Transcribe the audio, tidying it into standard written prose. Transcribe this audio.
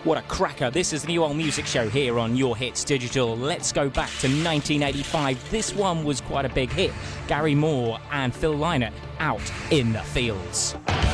What a cracker. This is the New Old Music Show here on Your Hits Digital. Let's go back to 1985. This one was quite a big hit. Gary Moore and Phil Lynott, Out in the Fields.